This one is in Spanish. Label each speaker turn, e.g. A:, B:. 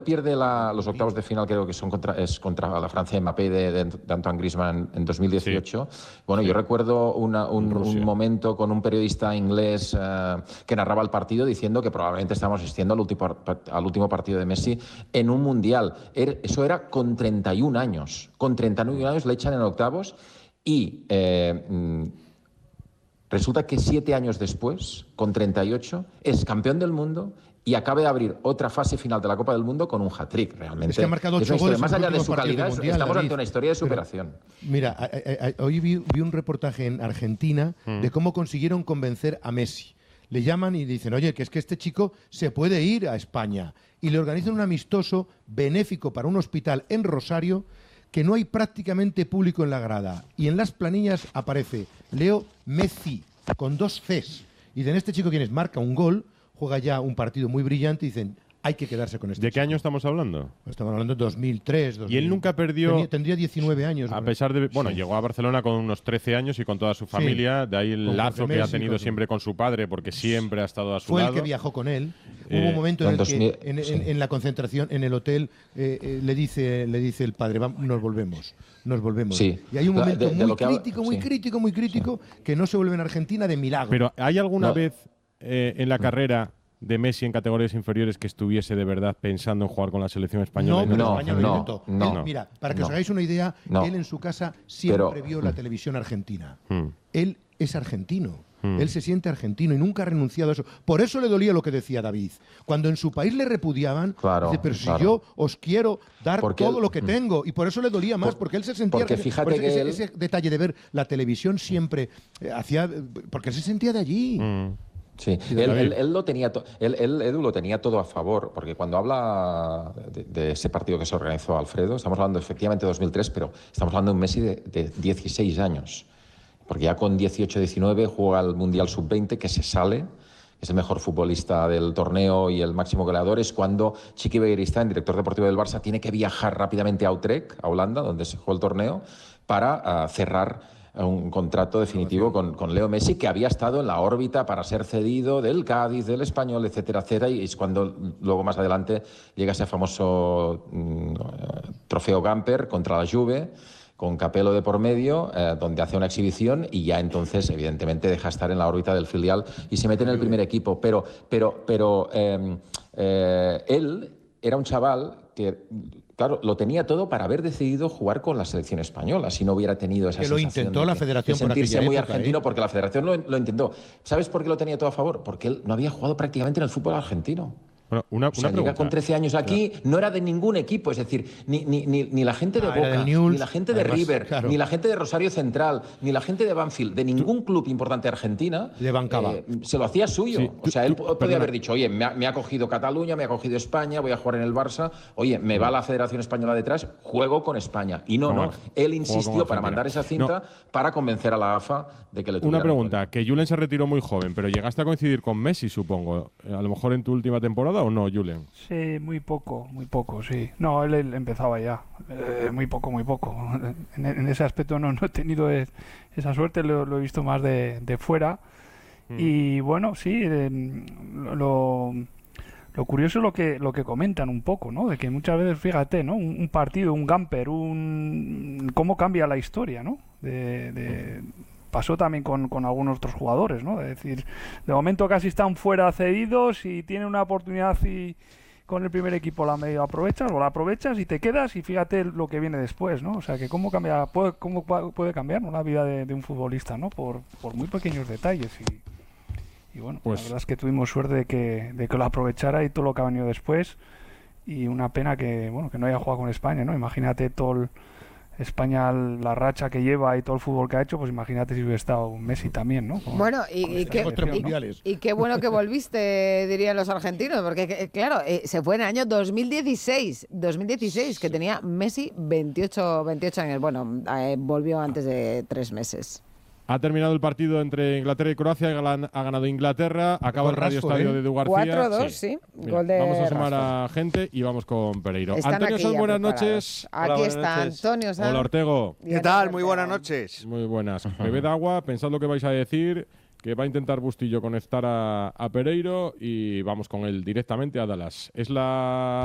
A: pierde los octavos de final, creo que son contra la Francia de Mbappé de Antoine Griezmann en 2018. Sí. Bueno, sí. Yo recuerdo un momento con un periodista inglés que narraba el partido diciendo que probablemente estábamos asistiendo al último partido de Messi en un mundial. Eso era con 31 años. Con 31 años le echan en octavos y resulta que 7 años después, con 38, es campeón del mundo y acaba de abrir otra fase final de la Copa del Mundo con un hat-trick, realmente.
B: Es que ha marcado 8 goles.
A: Más allá de su calidad, estamos ante una historia de superación.
B: Pero, mira, hoy vi un reportaje en Argentina de cómo consiguieron convencer a Messi. Le llaman y dicen, oye, que es que este chico se puede ir a España. Y le organizan un amistoso benéfico para un hospital en Rosario que no hay prácticamente público en la grada. Y en las planillas aparece Leo Messi, con 2 Cs. Y dicen, este chico, ¿quién es? Marca un gol, juega ya un partido muy brillante y dicen, hay que quedarse con este.
C: ¿De qué año estamos hablando?
B: Estamos hablando de 2003. 2000.
C: Y él nunca perdió.
B: Tendría 19 años.
C: A pesar de. Bueno, sí. Llegó a Barcelona con unos 13 años y con toda su familia. Sí. De ahí el lazo que ha tenido siempre con su padre, porque siempre ha estado a su lado.
B: Fue el que viajó con él. Hubo un momento en el que en la concentración, en el hotel, le dice el padre, nos volvemos.
A: Sí.
B: Y hay un momento muy crítico, que no se vuelve en Argentina de milagro.
C: Pero ¿hay alguna vez en la carrera de Messi en categorías inferiores que estuviese de verdad pensando en jugar con la selección española?
B: No. Mira, para que os hagáis una idea, él en su casa siempre vio la televisión argentina. Él es argentino. Él se siente argentino y nunca ha renunciado a eso. Por eso le dolía lo que decía David. Cuando en su país le repudiaban, dice, pero si yo os quiero dar todo lo que tengo. Y por eso le dolía más, porque él se sentía...
A: Porque fíjate que
B: ese detalle de ver la televisión siempre hacía... Porque él se sentía de allí.
A: Sí, él lo tenía Edu lo tenía todo a favor, porque cuando habla de ese partido que se organizó Alfredo, estamos hablando efectivamente de 2003, pero estamos hablando de un Messi de 16 años. Porque ya con 18-19 juega al Mundial Sub-20, que se sale, es el mejor futbolista del torneo y el máximo goleador. Es cuando Chiqui Begiristain, director deportivo del Barça, tiene que viajar rápidamente a Utrecht, a Holanda, donde se jugó el torneo, para cerrar un contrato definitivo con Leo Messi, que había estado en la órbita para ser cedido del Cádiz, del Español, etcétera, etcétera. Y es cuando luego más adelante llega ese famoso trofeo Gamper contra la Juve, con Capello de por medio, donde hace una exhibición y ya entonces, evidentemente, deja estar en la órbita del filial y se mete en el primer equipo. Pero él era un chaval que, claro, lo tenía todo para haber decidido jugar con la selección española, si no hubiera tenido esa sensación.
B: Que lo intentó la federación
A: por sentirse muy argentino, porque la federación lo intentó. ¿Sabes por qué lo tenía todo a favor? Porque él no había jugado prácticamente en el fútbol argentino.
C: Bueno, una
A: llega con 13 años aquí, no era de ningún equipo, es decir, ni la gente de Boca, ni la gente de River, ni la gente de Rosario Central, ni la gente de Banfield, de ningún club importante de Argentina,
B: le bancaba.
A: Se lo hacía suyo. Sí, o sea, él podía haber dicho, oye, me ha cogido Cataluña, me ha cogido España, voy a jugar en el Barça, oye, me va la Federación Española detrás, juego con España. Y no. Él insistió para mandar esa cinta para convencer a la AFA de que le tuviera.
C: Una pregunta, que Julen se retiró muy joven, pero llegaste a coincidir con Messi, supongo, a lo mejor en tu última temporada, ¿o no, Julen?
D: Sí, muy poco, sí. No, él empezaba ya, muy poco. En ese aspecto no he tenido esa suerte, lo he visto más de fuera. Y bueno, sí, lo curioso es lo que comentan un poco, ¿no? De que muchas veces, fíjate, ¿no? Un partido, un Gamper, cómo cambia la historia, ¿no? Pasó también con algunos otros jugadores, ¿no? Es decir, de momento casi están fuera cedidos y tienen una oportunidad y con el primer equipo la medio aprovechas y te quedas y fíjate lo que viene después, ¿no? O sea, que cómo puede cambiar, ¿no? La vida de un futbolista, ¿no? Por muy pequeños detalles y bueno, pues la verdad es que tuvimos suerte de que lo aprovechara y todo lo que ha venido después y una pena que no haya jugado con España, ¿no? Imagínate todo España, la racha que lleva y todo el fútbol que ha hecho, pues imagínate si hubiera estado Messi también, ¿no?
E: Bueno, y qué bueno que volviste, dirían los argentinos, porque claro, se fue en el año 2016, que tenía Messi 28 años. Bueno, volvió antes de 3 meses.
C: Ha terminado el partido entre Inglaterra y Croacia, ha ganado Inglaterra, acaba el Radio Estadio de Edu García.
E: 4-2, sí.
C: Gol de vamos a sumar a gente y vamos con Pereiro. Antonio Sanz, buenas noches.
E: Aquí está Antonio Sanz.
C: Hola, Ortego.
F: ¿Qué tal? Muy buenas noches.
C: Muy buenas. Bebed agua, pensad lo que vais a decir, que va a intentar Bustillo conectar a Pereiro y vamos con él directamente a Dallas. Es la